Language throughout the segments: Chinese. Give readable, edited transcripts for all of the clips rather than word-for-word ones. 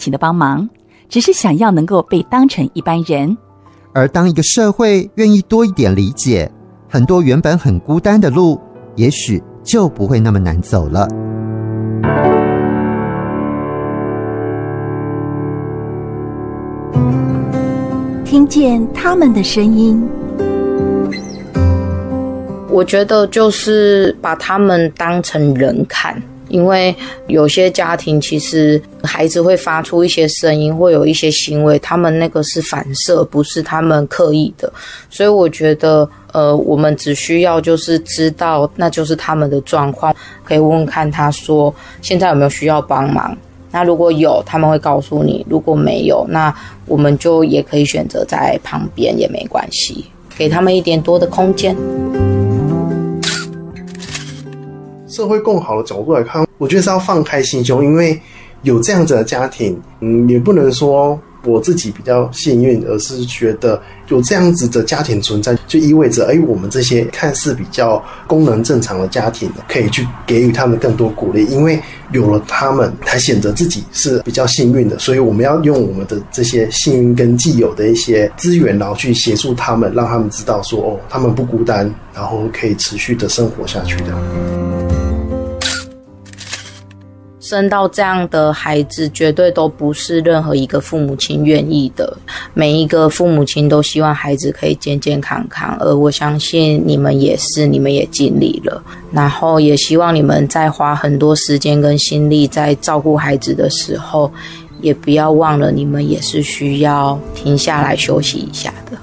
情的帮忙，只是想要能够被当成一般人。 而当一个社会愿意多一点理解，很多原本很孤单的路，也许就不会那么难走了。 听见他们的声音， 我觉得就是把他们当成人看，因为有些家庭其实孩子会发出一些声音，会有一些行为，他们那个是反射，不是他们刻意的。所以我觉得我们只需要就是知道那就是他们的状况，可以问问看他说现在有没有需要帮忙，那如果有他们会告诉你，如果没有那我们就也可以选择在旁边也没关系，给他们一点多的空间。 社会更好的角度来看，我觉得是要放开心胸，因为有这样子的家庭，也不能说我自己比较幸运，而是觉得有这样子的家庭存在，就意味着我们这些看似比较功能正常的家庭，可以去给予他们更多鼓励，因为有了他们才显得自己是比较幸运的，所以我们要用我们的这些幸运跟既有的一些资源，然后去协助他们，让他们知道说他们不孤单，然后可以持续的生活下去的。 生到这样的孩子绝对都不是任何一个父母亲愿意的，每一个父母亲都希望孩子可以健健康康，而我相信你们也是，你们也尽力了，然后也希望你们在花很多时间跟心力在照顾孩子的时候，也不要忘了你们也是需要停下来休息一下的。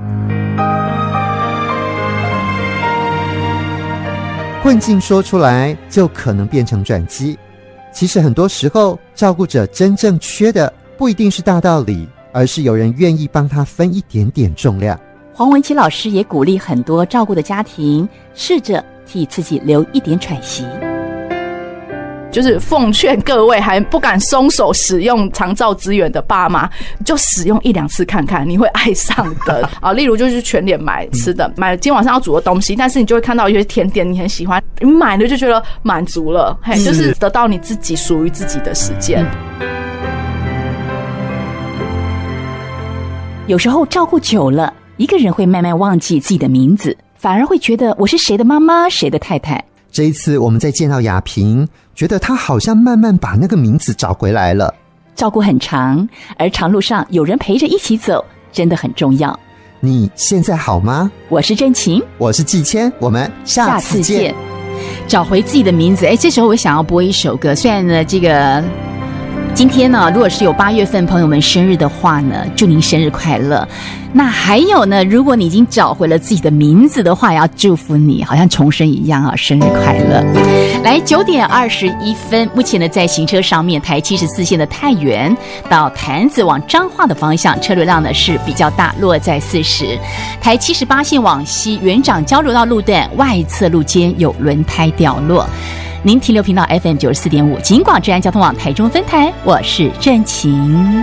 困境说出来就可能变成转机，其实很多时候照顾者真正缺的不一定是大道理，而是有人愿意帮他分一点点重量。 黄文琪老师也鼓励很多照顾的家庭试着替自己留一点喘息， 就是奉劝各位还不敢松手使用长照资源的爸妈，就使用1-2次看看，你会爱上的啊。例如就是全联买吃的，买今天晚上要煮的东西，但是你就会看到有些甜点你很喜欢，你买了就觉得满足了，嘿，就是得到你自己属于自己的时间。 有时候照顾久了，一个人会慢慢忘记自己的名字，反而会觉得我是谁的妈妈，谁的太太。 这一次我们再见到雅萍，觉得她好像慢慢把那个名字找回来了。 照顾很长，而长路上有人陪着一起走，真的很重要。 你现在好吗？ 我是真晴， 我是季谦，我们下次见。 找回自己的名字，这时候我想要播一首歌，虽然呢这个今天呢，如果是有8月份朋友们生日的话呢，祝您生日快乐。那还有呢，如果你已经找回了自己的名字的话，也要祝福你，好像重生一样啊，生日快乐。来，9:21，目前呢在行车上面，台74线的太原到潭子往彰化的方向，车流量呢是比较大，落在40。台78线往西园长交流道路段外侧路肩有轮胎掉落。您停留频道 FM94.5， 警广治安交通网台中分台，我是郑晴。